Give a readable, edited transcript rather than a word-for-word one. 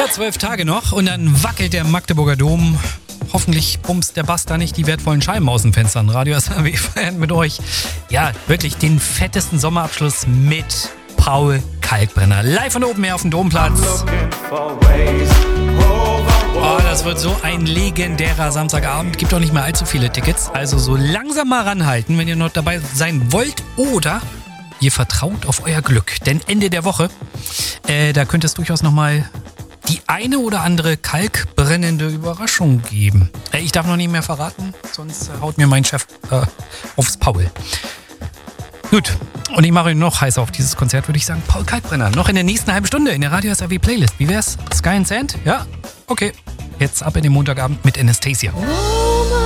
Ja, 12 Tage noch und dann wackelt der Magdeburger Dom. Hoffentlich bumst der Bass da nicht die wertvollen Scheiben aus den Fenstern. Radio SAW feiern mit euch. Ja, wirklich den fettesten Sommerabschluss mit Paul Kalkbrenner. Live von Open Air auf dem Domplatz. Oh, das wird so ein legendärer Samstagabend. Gibt auch nicht mehr allzu viele Tickets. Also so langsam mal ranhalten, wenn ihr noch dabei sein wollt oder ihr vertraut auf euer Glück. Denn Ende der Woche, da könnte es durchaus nochmal die eine oder andere kalkbrennende Überraschung geben. Ich darf noch nicht mehr verraten, sonst haut mir mein Chef aufs Paul. Gut, und ich mache ihn noch heißer auf dieses Konzert, würde ich sagen. Paul Kalkbrenner, noch in der nächsten halben Stunde in der Radio SAW Playlist. Wie wär's? Sky and Sand? Ja? Okay. Jetzt ab in den Montagabend mit Anastasia.